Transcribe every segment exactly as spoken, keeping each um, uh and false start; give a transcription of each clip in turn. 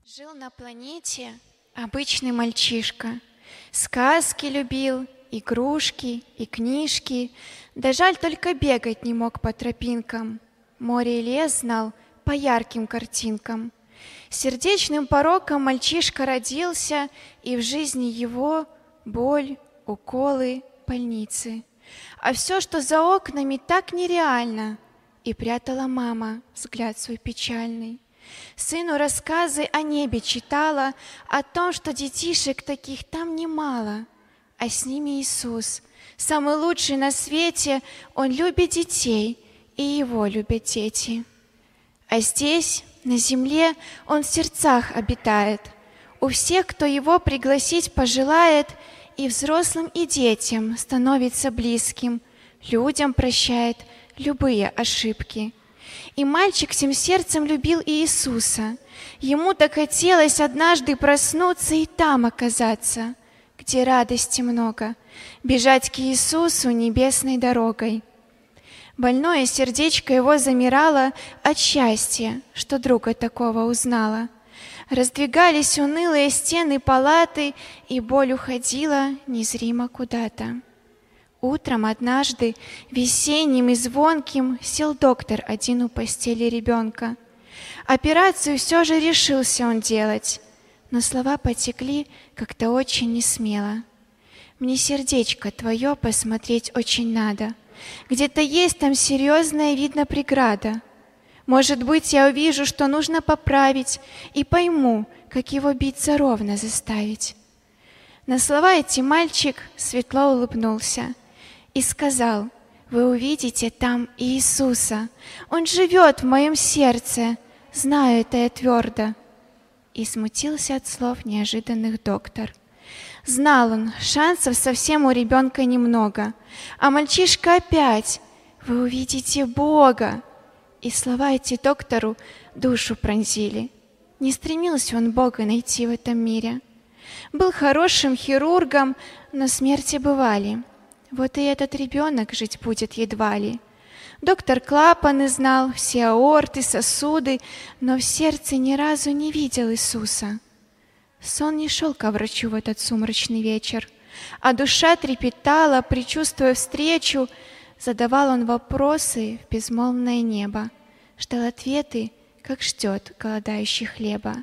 Жил на планете обычный мальчишка. Сказки любил, игрушки и книжки. Да жаль, только бегать не мог по тропинкам. Море и лес знал по ярким картинкам. Сердечным пороком мальчишка родился, и в жизни его боль, уколы, больницы. А все, что за окнами, так нереально. И прятала мама взгляд свой печальный. Сыну рассказы о небе читала, о том, что детишек таких там немало, а с ними Иисус, самый лучший на свете. Он любит детей, и Его любят дети. А здесь, на земле, Он в сердцах обитает, у всех, кто Его пригласить пожелает, и взрослым, и детям становится близким, людям прощает любые ошибки. И мальчик всем сердцем любил Иисуса. Ему так хотелось однажды проснуться и там оказаться, где радости много, бежать к Иисусу небесной дорогой. Больное сердечко его замирало от счастья, что друга такого узнала. Раздвигались унылые стены палаты, и боль уходила незримо куда-то. Утром однажды, весенним и звонким, сел доктор один у постели ребенка. Операцию все же решился он делать, но слова потекли как-то очень несмело. «Мне сердечко твое посмотреть очень надо. Где-то есть там серьезная, видно, преграда. Может быть, я увижу, что нужно поправить, и пойму, как его биться ровно заставить». На слова эти мальчик светло улыбнулся и сказал: «Вы увидите там Иисуса. Он живет в моем сердце, знаю это я твердо». И смутился от слов неожиданных доктор. Знал он, шансов совсем у ребенка немного, а мальчишка опять: «Вы увидите Бога». И слова эти доктору душу пронзили. Не стремился он Бога найти в этом мире. Был хорошим хирургом, но смерти бывали. Вот и этот ребенок жить будет едва ли. Доктор клапаны знал, все аорты, сосуды, но в сердце ни разу не видел Иисуса. Сон не шел ко врачу в этот сумрачный вечер, а душа трепетала, предчувствуя встречу. Задавал он вопросы в безмолвное небо, ждал ответы, как ждет голодающий хлеба.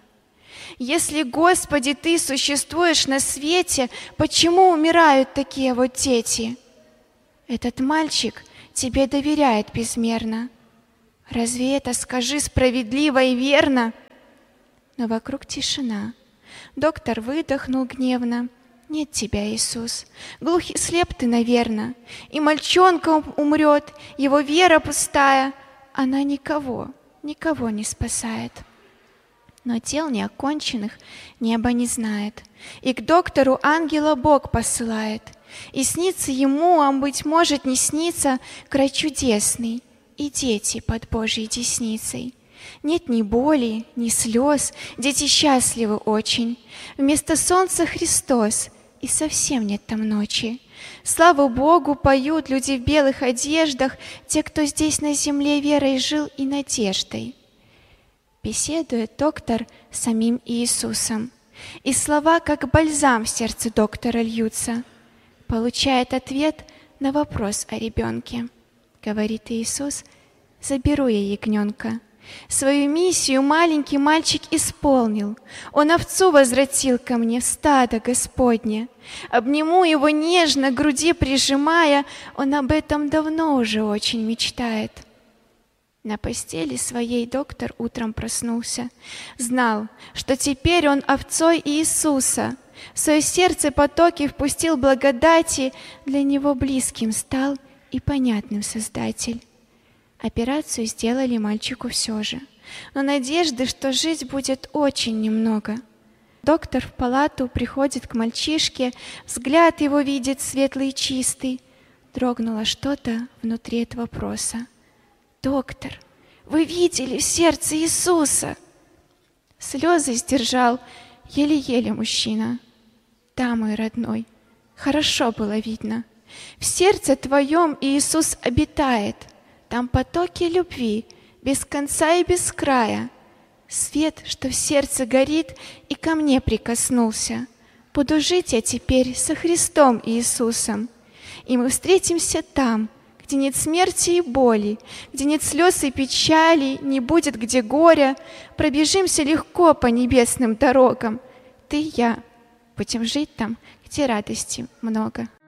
«Если, Господи, Ты существуешь на свете, почему умирают такие вот дети? Этот мальчик Тебе доверяет безмерно. Разве это, скажи, справедливо и верно?» Но вокруг тишина. Доктор выдохнул гневно: «Нет тебя, Иисус, глух и слеп ты, наверно, и мальчонка умрет, его вера пустая, она никого, никого не спасает». Но дел неоконченных небо не знает, и к доктору ангела Бог посылает, и снится ему, а быть может не снится, край чудесный, и дети под Божьей десницей. Нет ни боли, ни слез, дети счастливы очень, вместо солнца Христос, и совсем нет там ночи. Славу Богу поют люди в белых одеждах, те, кто здесь на земле верой жил и надеждой. Беседует доктор с самим Иисусом, и слова, как бальзам в сердце доктора, льются. Получает ответ на вопрос о ребенке. Говорит Иисус: «Заберу я ягненка». Свою миссию маленький мальчик исполнил. Он овцу возвратил ко мне в стадо Господне. Обниму его нежно, к груди прижимая, он об этом давно уже очень мечтает. На постели своей доктор утром проснулся. Знал, что теперь он овцой Иисуса. В свое сердце потоки впустил благодати, для него близким стал и понятным Создатель. Операцию сделали мальчику все же, но надежды, что жить будет, очень немного. Доктор в палату приходит к мальчишке, взгляд его видит светлый и чистый. Дрогнуло что-то внутри от вопроса: «Доктор, вы видели в сердце Иисуса?» Слезы сдержал еле-еле мужчина. «Да, мой родной, хорошо было видно. В сердце твоем Иисус обитает. Там потоки любви, без конца и без края. Свет, что в сердце горит, и ко мне прикоснулся. Буду жить я теперь со Христом Иисусом, и мы встретимся там, где нет смерти и боли, где нет слез и печали, не будет где горя. Пробежимся легко по небесным дорогам. Ты и я будем жить там, где радости много.